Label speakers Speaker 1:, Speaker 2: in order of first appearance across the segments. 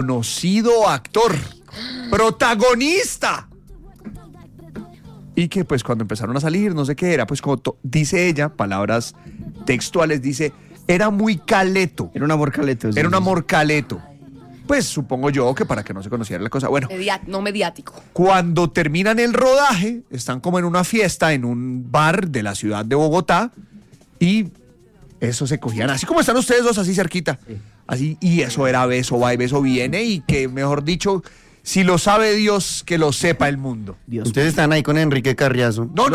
Speaker 1: conocido actor, protagonista. Y que pues cuando empezaron a salir, no sé qué era, pues como dice ella, palabras textuales, dice, era muy caleto.
Speaker 2: Era un amor caleto.
Speaker 1: Era un amor caleto. Pues supongo yo que para que no se conociera la cosa. Bueno,
Speaker 3: no mediático.
Speaker 1: Cuando terminan el rodaje, están como en una fiesta en un bar de la ciudad de Bogotá y eso se cogían, así como están ustedes dos, así cerquita. Sí. Así, y eso era beso va y beso viene y que, mejor dicho, si lo sabe Dios, que lo sepa el mundo.
Speaker 2: Dios. Ustedes están ahí con Enrique Carriazo.
Speaker 1: No.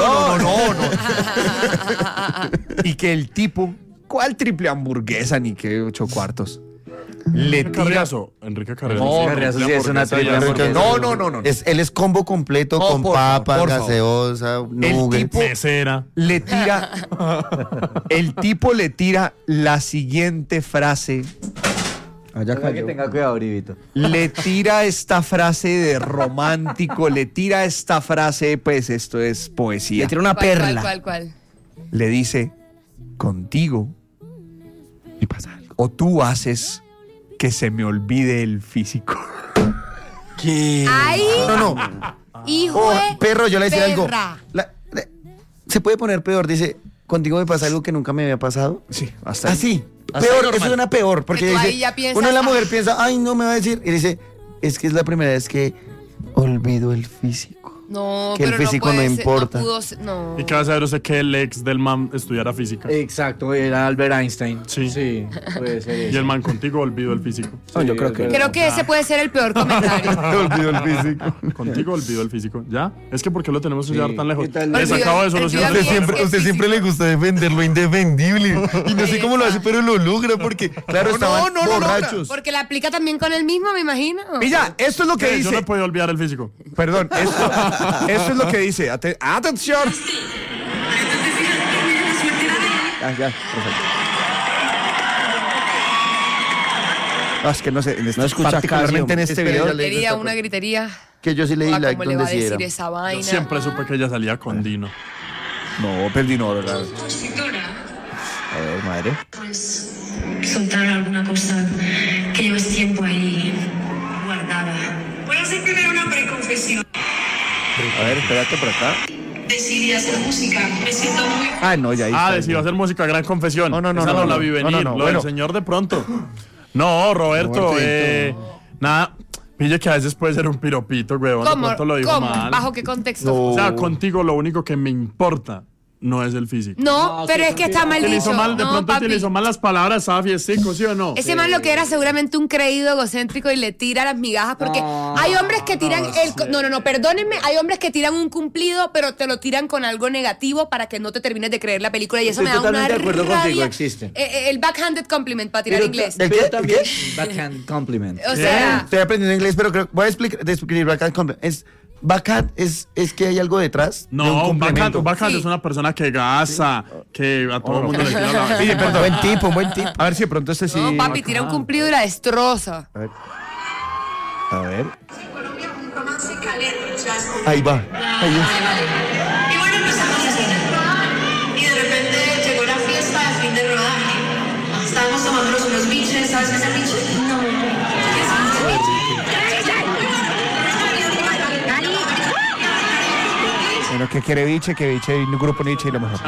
Speaker 1: Y que el tipo, ¿cuál triple hamburguesa ni qué 8 cuartos? Le tira...
Speaker 4: Enrique Carriazo.
Speaker 2: No, Carriazo sí es una triple hamburguesa.
Speaker 1: No.
Speaker 2: Él es combo completo con papas, gaseosa, nuggets.
Speaker 4: Mesera.
Speaker 1: Le tira... El tipo le tira la siguiente frase...
Speaker 5: Allá que tenga cuidado, Brivito.
Speaker 1: Le tira esta frase de romántico, le tira esta frase, pues esto es poesía.
Speaker 2: Le tira una perla.
Speaker 3: ¿Cuál?
Speaker 1: Le dice, contigo, y pasa algo. O tú haces que se me olvide el físico.
Speaker 2: ¿Qué?
Speaker 3: ¡Ay!
Speaker 2: No.
Speaker 3: ¡Hijo de
Speaker 2: perro, yo le decía algo.
Speaker 3: perra!
Speaker 2: Se puede poner peor, dice, contigo me pasa algo que nunca me había pasado.
Speaker 1: Sí, hasta ahí.
Speaker 2: Así. Peor, eso suena peor, porque
Speaker 3: dice,
Speaker 2: uno de la mujer piensa, ay, no me va a decir, y dice, es que es la primera vez que olvido el físico.
Speaker 3: No,
Speaker 2: que
Speaker 3: pero
Speaker 2: el físico no importa.
Speaker 3: No.
Speaker 4: ¿Y qué va a saber usted que el ex del man estudiara física?
Speaker 5: Exacto, era Albert Einstein.
Speaker 4: Sí,
Speaker 5: puede ser.
Speaker 4: Y el man contigo olvidó el físico.
Speaker 2: No, yo creo que...
Speaker 3: Creo que ese puede ser el peor comentario.
Speaker 2: olvidó el físico.
Speaker 4: Contigo olvidó el físico. ¿Ya? Es que ¿por qué lo tenemos que llevar tan lejos?
Speaker 5: Les
Speaker 4: acabo de solucionar.
Speaker 2: Usted siempre le gusta defender lo indefendible. Y no sé cómo lo hace, pero lo logra porque, claro, estaban borrachos.
Speaker 3: Porque la aplica también con él mismo, me imagino.
Speaker 1: Mira, esto es lo que dice.
Speaker 4: Yo no he podido olvidar el físico.
Speaker 1: Perdón, esto es lo que dice. Atención.
Speaker 2: Ya, perfecto.
Speaker 1: Es que no sé,
Speaker 2: no escucha
Speaker 1: particularmente en este video.
Speaker 3: Una gritería.
Speaker 2: Que yo sí le di like
Speaker 3: ¿Cómo le va a
Speaker 2: donde sí
Speaker 3: decir
Speaker 2: era.
Speaker 3: esa vaina?
Speaker 4: Yo siempre supe que ella salía con Dino.
Speaker 1: No, Dino, ¿verdad?
Speaker 2: A ver, madre.
Speaker 6: Pues soltar alguna cosa que llevas tiempo ahí guardada. Voy a tener una preconfesión.
Speaker 2: A ver, espérate por acá.
Speaker 6: Decidí hacer música, me siento muy...
Speaker 1: No, ya ahí.
Speaker 4: Decidió hacer música, gran confesión.
Speaker 1: No,
Speaker 4: Esa no la vi venir. Lo del señor de pronto. No, Roberto, nada. Pille que a veces puede ser un piropito, güey. De pronto lo digo mal.
Speaker 3: ¿Bajo qué contexto?
Speaker 4: O sea, contigo lo único que me importa no es el físico.
Speaker 3: No, pero es que está mal dicho.
Speaker 4: De pronto utilizó mal las palabras, estaba fiestico, ¿sí o no?
Speaker 3: Ese man lo que era seguramente un creído egocéntrico y le tira las migajas porque hay hombres que tiran No, perdónenme, hay hombres que tiran un cumplido, pero te lo tiran con algo negativo para que no te termines de creer la película y eso me da una rabia.
Speaker 5: Estoy totalmente de acuerdo contigo, existe.
Speaker 3: El backhanded compliment para tirar inglés.
Speaker 2: ¿El qué?
Speaker 5: También backhand compliment.
Speaker 3: O sea,
Speaker 2: estoy aprendiendo inglés, pero voy a describir backhand compliment. Backhand es que hay algo detrás.
Speaker 4: No, un backhand es una persona que gasa, que a todo el mundo le tira la...
Speaker 1: Sí, perdón.
Speaker 2: Buen tipo.
Speaker 1: A ver si de pronto este sí.
Speaker 3: No, papi, tira un cumplido y la destroza.
Speaker 2: A ver.
Speaker 6: Colombia, un romance caliente.
Speaker 2: Ahí va.
Speaker 6: Y bueno, empezamos así. Y de repente llegó la fiesta de fin de rodaje. Estábamos tomándonos unos biches, ¿sabes qué es el biche? No. ¿Qué es un biche?
Speaker 1: Bueno, que quiere biche, un grupo Nietzsche y lo mejor.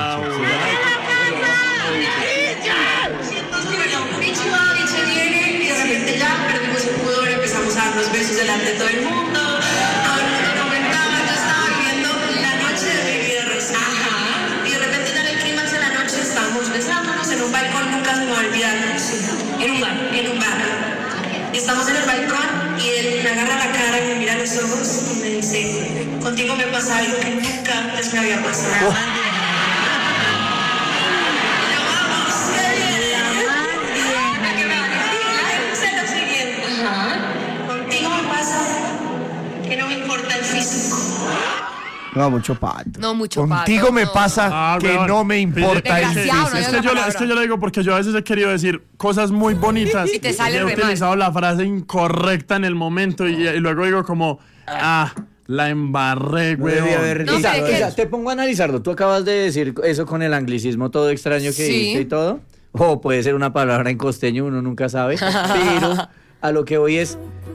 Speaker 6: Biche viene y de repente ya perdimos el pudor, empezamos a darnos besos delante de todo el mundo. Ahora no comentaba, yo estaba viviendo la noche de mi vida resaca. Y de repente ya en el clímax de la noche estábamos besándonos en un balcón, nunca se me va a olvidar. En un bar. Y estamos en el balcón y él me agarra la cara y me mira a los ojos y me dice, contigo me pasa algo que nunca antes me había pasado. Contigo me pasa que no me importa el físico.
Speaker 2: No, mucho pato.
Speaker 3: No, mucho pato.
Speaker 1: Contigo me pasa que no me importa el
Speaker 3: Desgraciado,
Speaker 1: físico.
Speaker 4: Es que yo le digo porque yo a veces he querido decir cosas muy bonitas
Speaker 3: y te sale
Speaker 4: he
Speaker 3: re
Speaker 4: utilizado la frase incorrecta en el momento y luego digo como, la embarré, güey.
Speaker 5: Te pongo a analizarlo. Tú acabas de decir eso con el anglicismo todo extraño que dijiste y todo. O puede ser una palabra en costeño, uno nunca sabe. Pero a lo que voy es,